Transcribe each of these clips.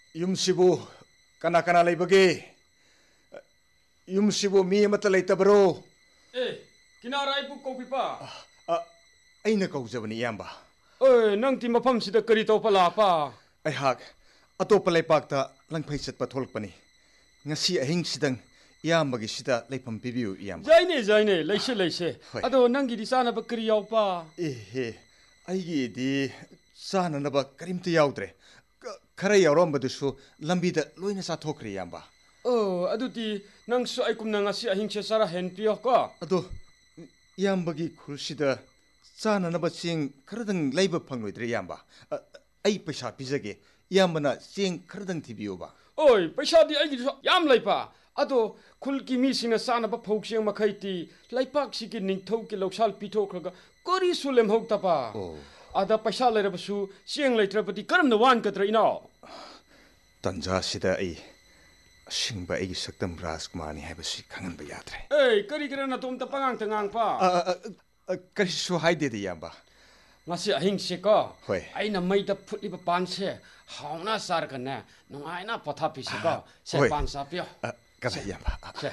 ꯌꯨꯝꯁꯤꯕꯨ ꯀꯅꯥ ꯀꯅꯥ ꯂꯩꯕꯒꯦ? ꯌꯨꯝꯁꯤꯕꯨ ꯃꯤ ꯑꯃꯠꯇ ꯂꯩꯇꯕꯔꯣ? ꯀꯤꯅꯥꯔ ꯑꯩꯕꯨ ꯀꯧꯕꯤꯕ? ꯑꯩꯅ ꯀꯧꯖꯕꯅꯤ ꯏꯌꯥꯝꯕ. ꯅꯪꯗꯤ ꯃꯐꯝꯁꯤꯗ ꯀꯔꯤ ꯇꯧꯕ ꯂꯥꯛꯄ? ꯑꯩꯍꯥꯛ ꯑꯇꯣꯞꯄ ꯂꯩꯄꯥꯛꯇ ꯂꯪꯐꯩ ꯆꯠꯄ ꯊꯣꯛꯂꯛꯄꯅꯤ. ꯉꯁꯤ ꯑꯍꯤꯡꯁꯤꯗꯪ ꯏꯌꯥꯝꯕꯒꯤꯁꯤꯗ ꯂꯩꯐꯝ ꯄꯤꯕꯤꯌꯨ ꯏꯌꯥꯝꯕ. ꯖꯥꯏꯅꯦ ꯂꯩꯁꯦ. ꯑꯗꯣ ꯅꯪꯒꯤꯗꯤ ꯆꯥꯅꯕ ꯀꯔꯤ ꯌꯥꯎꯕ? ꯑꯩꯒꯤꯗꯤ ꯆꯥꯅꯅꯕ ꯀꯔꯤꯝꯇ ꯌꯥꯎꯗ꯭ꯔꯦ. ꯈꯔ ꯌꯥꯎꯔꯝꯕꯗꯨꯁꯨ ꯂꯝꯕꯤꯗ ꯂꯣꯏꯅ ꯆꯥꯊꯣꯛꯈ꯭ꯔꯦ ꯏꯌꯥꯝꯕ. ꯑꯗꯨꯗꯤ ꯅꯪꯁꯨ ꯑꯩꯒꯨꯝꯅ ꯉꯁꯤ ꯑꯍꯤꯡꯁꯦ ꯆꯔꯥ ꯍꯦꯟꯄꯤꯌꯣꯀꯣ. ꯑꯗꯣ ꯏꯌꯥꯝꯕꯒꯤ ꯈꯨꯜꯁꯤꯗ ꯆꯥꯅꯅꯕ ꯆꯦꯡ ꯈꯔꯗꯪ ꯂꯩꯕ ꯐꯪꯂꯣꯏꯗ꯭ꯔꯦ ꯏꯌꯥꯝꯕ? ꯑꯩ ꯄꯩꯁꯥ ꯄꯤꯖꯒꯦ. ꯏꯌꯥꯝꯕꯅ ꯆꯦꯡ ꯈꯔꯗꯪ ꯊꯤꯕꯤꯌꯨꯕ. ꯄꯩꯁꯥꯗꯤ ꯑꯩꯒꯤꯁꯨ ꯌꯥꯝ ꯂꯩꯄ. ꯑꯗꯣ ꯈꯨꯜꯒꯤ ꯃꯤꯁꯤꯡꯅ ꯆꯥꯅꯕ ꯐꯧ ꯆꯦꯡ ꯃꯈꯩꯗꯤ ꯂꯩꯄꯥꯛꯁꯤꯒꯤ ꯅꯤꯡꯊꯧꯒꯤ ꯂꯧꯁꯥꯜ ꯄꯤꯊꯣꯛꯈ꯭ꯔꯒ ꯀꯔꯤꯁꯨ ꯂꯦꯝꯍꯧꯗꯕ. ꯑꯗ ꯄꯩꯁꯥ ꯂꯩꯔꯕꯁꯨ ꯆꯦꯡ ꯂꯩꯇ꯭ꯔꯕꯗꯤ ꯀꯔꯝꯅ ꯋꯥꯟꯒꯗ꯭ꯔꯥ ꯏꯅꯥꯎ? ꯇꯟꯖꯥꯁꯤꯗ ꯑꯁꯤꯡꯕ ꯑꯩꯒꯤ ꯁꯛꯇꯝ ꯔꯥꯖꯀꯨꯃꯥꯔꯅꯤ ꯍꯥꯏꯕꯁꯤ ꯈꯪꯍꯟꯕ ꯌꯥꯗ꯭ꯔꯦ. ꯀꯔꯤꯒꯤꯔ ꯅꯇꯣꯝꯇ ꯄꯉꯥꯡꯇ ꯉꯥꯡꯄ? ꯀꯔꯤꯁꯨ ꯍꯥꯏꯗꯦꯗ ꯏꯌꯥꯝꯕ. ꯉꯁꯤ ꯑꯍꯤꯡꯁꯦꯀꯣ, ꯍꯣꯏ. ꯑꯩꯅ ꯃꯩꯗ ꯐꯨꯠꯂꯤꯕ ꯄꯥꯟꯁꯦ ꯍꯥꯎꯅ ꯆꯥꯔꯒꯅꯦ ꯅꯨꯡꯉꯥꯏꯅ ꯄꯣꯊꯥꯄꯤꯁꯤꯀꯣ. ꯁꯦ ꯍꯣꯏ. ꯄꯥꯟ ꯆꯥꯄꯤꯌꯣ. ꯀꯗꯥꯏ ꯏꯌꯥꯝꯕ? ꯁꯦ.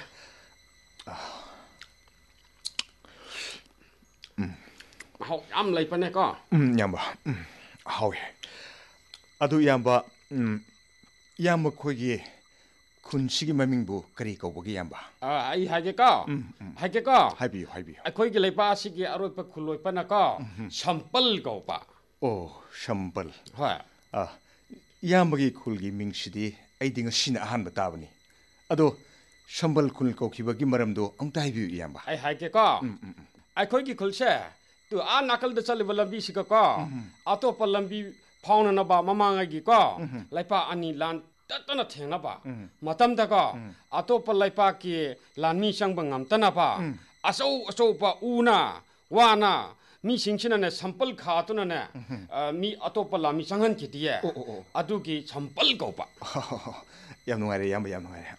ꯃꯍꯥꯎ ꯌꯥꯝ ꯂꯩꯄꯅꯦꯀꯣ. ꯏꯌꯥꯝꯕ. ꯍꯥꯎꯋꯦ. ꯑꯗꯨ ꯏꯌꯥꯝꯕ, ꯏꯌꯥꯝꯕ ꯈꯣꯏꯒꯤ ꯈꯨꯟꯁꯤꯒꯤ ꯃꯃꯤꯡꯕꯨ ꯀꯔꯤ ꯀꯧꯕꯒꯦ ꯏꯌꯥꯝꯕ? ꯑꯩ ꯍꯥꯏꯒꯦꯀꯣ. ꯍꯥꯏꯕꯤꯌꯨ ꯍꯥꯏꯕꯤꯌꯨ. ꯑꯩꯈꯣꯏꯒꯤ ꯂꯩꯄꯥꯛ ꯑꯁꯤꯒꯤ ꯑꯔꯣꯏꯄ ꯈꯨꯜꯂꯣꯏꯄꯅꯀꯣ ꯁꯝꯄꯜ ꯀꯧꯕ. ꯁꯝꯄꯜ. ꯍꯣꯏ. ꯏꯌꯥꯝꯕꯒꯤ ꯈꯨꯜꯒꯤ ꯃꯤꯡꯁꯤꯗꯤ ꯑꯩꯗꯤ ꯉꯁꯤꯅ ꯑꯍꯥꯟꯕ ꯇꯥꯕꯅꯤ. ꯑꯗꯣ ꯁꯝꯕꯜ ꯈꯨꯜ ꯀꯧꯈꯤꯕꯒꯤ ꯃꯔꯝꯗꯣ ꯑꯃꯨꯛꯇ ꯍꯥꯏꯕꯤꯌꯨ ꯏꯌꯥꯝꯕ. ꯑꯩ ꯍꯥꯏꯒꯦꯀꯣ. ꯑꯩꯈꯣꯏꯒꯤ ꯈꯨꯜꯁꯦ ꯅꯥꯀꯜꯗ ꯆꯠꯂꯤꯕ ꯂꯝꯕꯤꯁꯤꯒꯀꯣ ꯑꯇꯣꯞꯄ ꯂꯝꯕꯤ ꯐꯥꯎꯅꯅꯕ ꯃꯃꯥꯡꯉꯩꯒꯤꯀꯣ ꯂꯩꯄꯥꯛ ꯑꯅꯤ ꯂꯥꯟ ꯇꯠꯇꯅ ꯊꯦꯡꯅꯕ ꯃꯇꯝꯗꯀꯣ ꯑꯇꯣꯞꯄ ꯂꯩꯄꯥꯛꯀꯤ ꯂꯥꯟꯃꯤ ꯆꯪꯕ ꯉꯝꯇꯅꯕ ꯑꯆꯧꯕ ꯎꯅ ꯋꯥꯅ ꯃꯤꯁꯤꯡꯁꯤꯅꯅꯦ ꯁꯝꯄꯜ ꯈꯥꯗꯨꯅꯅꯦ ꯃꯤ ꯑꯇꯣꯞꯄ ꯂꯥꯟꯃꯤ ꯆꯪꯍꯟꯈꯤꯗꯤꯌꯦ. ꯑꯗꯨꯒꯤ ꯁꯝꯄꯜ ꯀꯧꯕ. ꯌꯥꯝ ꯅꯨꯡꯉꯥꯏꯔꯦ ꯏꯌꯥꯝꯕ, ꯌꯥꯝ ꯅꯨꯡꯉꯥꯏꯔꯦ.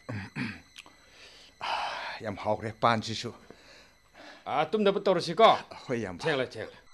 ꯌꯥꯝ ꯍꯥꯎꯈ꯭ꯔꯦ ꯄꯥꯟꯁꯤꯁꯨ. ꯇꯨꯝꯅꯕ ꯇꯧꯔꯁꯤꯀꯣ. ꯍꯣꯏ ꯏꯌꯥꯝꯕ. ꯊꯦꯡꯂꯦ.